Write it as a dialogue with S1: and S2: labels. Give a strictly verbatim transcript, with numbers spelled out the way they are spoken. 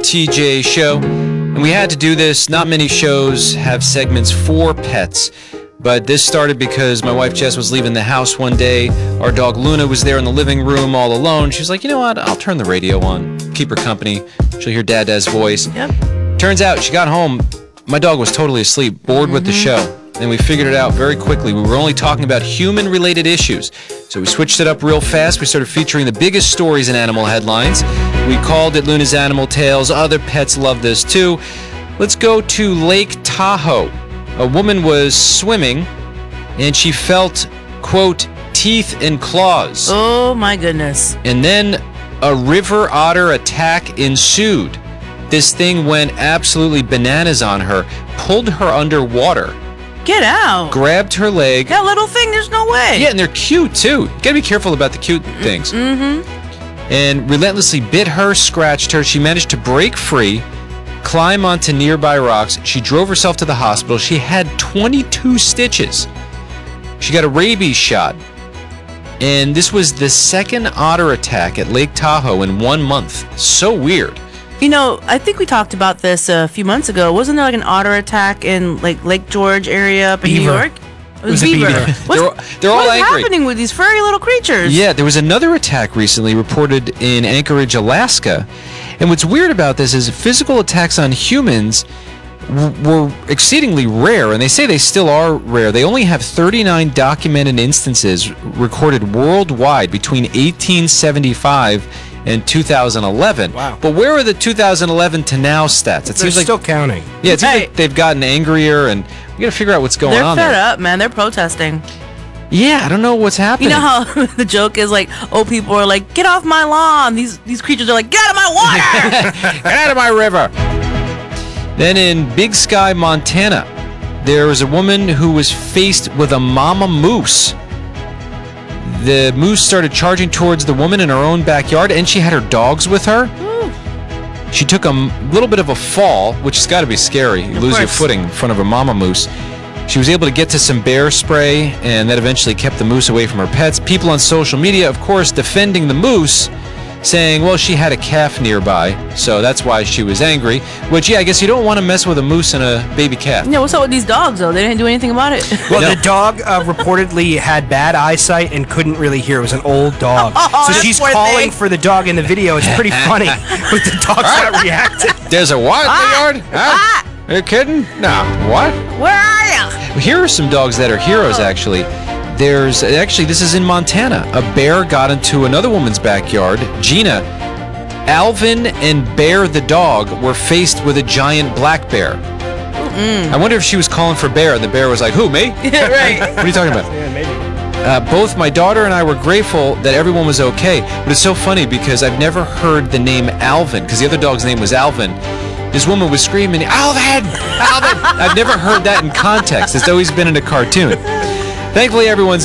S1: T J Show, and we had to do this. Not many shows have segments for pets, but this started because my wife Jess was leaving the house one day. Our dog Luna was there in the living room all alone. She was like, you know what, I'll turn the radio on, keep her company. She'll hear Dada's voice.
S2: Yep.
S1: Turns out, she got home, my dog was totally asleep, bored mm-hmm. with the show. And we figured it out very quickly. We were only talking about human-related issues. So we switched it up real fast. We started featuring the biggest stories in animal headlines. We called it Luna's Animal Tales. Other pets love this too. Let's go to Lake Tahoe. A woman was swimming, and she felt, quote, teeth and claws.
S2: Oh, my goodness.
S1: And then a river otter attack ensued. This thing went absolutely bananas on her, pulled her underwater.
S2: Get out.
S1: Grabbed her leg.
S2: That little thing, there's no way.
S1: Yeah, and they're cute, too. You gotta be careful about the cute things.
S2: Mm-hmm.
S1: And relentlessly bit her, scratched her. She managed to break free, climb onto nearby rocks. She drove herself to the hospital. She had twenty-two stitches. She got a rabies shot. And this was the second otter attack at Lake Tahoe in one month. So weird.
S2: You know, I think we talked about this a few months ago. Wasn't there like an otter attack in like Lake George area up in New York? It was,
S3: it was
S2: beaver.
S3: a beaver.
S2: What's,
S1: they're all, they're all
S2: what's
S1: angry.
S2: happening with these furry little creatures?
S1: Yeah, there was another attack recently reported in Anchorage, Alaska. And what's weird about this is physical attacks on humans w- were exceedingly rare, and they say they still are rare. They only have thirty-nine documented instances recorded worldwide between eighteen seventy-five and two thousand eleven.
S3: Wow.
S1: But where are the two thousand eleven to now stats? It
S3: They're
S1: seems like
S3: still counting.
S1: Yeah, it seems
S2: Hey.
S1: like they've gotten angrier, and we got to figure out what's going
S2: They're
S1: on
S2: fed
S1: there.
S2: up, man. They're protesting.
S1: Yeah, I don't know what's happening.
S2: You know how the joke is like, oh, people are like, get off my lawn. These these creatures are like, get out of my water.
S1: Get out of my river. Then in Big Sky, Montana, there was a woman who was faced with a mama moose. The moose started charging towards the woman in her own backyard, and she had her dogs with her.
S2: Ooh.
S1: She took a m- little bit of a fall, which has got to be scary. You
S2: Of
S1: lose your
S2: course.
S1: footing in front of a mama moose. She was able to get to some bear spray, and that eventually kept the moose away from her pets. People on social media, of course, defending the moose, saying, well, she had a calf nearby, so that's why she was angry. Which, yeah, I guess you don't want to mess with a moose and a baby calf.
S2: Yeah, what's up with these dogs, though? They didn't do anything about it.
S3: Well,
S1: No.
S3: the dog uh, reportedly had bad eyesight and couldn't really hear. It was an old dog.
S2: Oh,
S3: so
S2: that
S3: she's
S2: poor
S3: calling
S2: thing.
S3: for the dog in the video. It's pretty funny, but the dog's not reacting.
S1: There's a what
S2: Ah!
S1: in the yard? Huh? Are you kidding? No. What?
S2: Where are you?
S1: Here are some dogs that are heroes, actually. There's, actually, this is in Montana. A bear got into another woman's backyard. Gina, Alvin and Bear the dog were faced with a giant black bear.
S2: Mm.
S1: I wonder if she was calling for Bear, and the bear was like, who, me?
S2: Yeah, right.
S1: What are you talking about?
S3: Yeah, maybe.
S1: Uh, both my daughter and I were grateful that everyone was okay, but it's so funny because I've never heard the name Alvin, because the other dog's name was Alvin. This woman was screaming, Alvin! Alvin! I've never heard that in context. It's always been in a cartoon. Thankfully, everyone's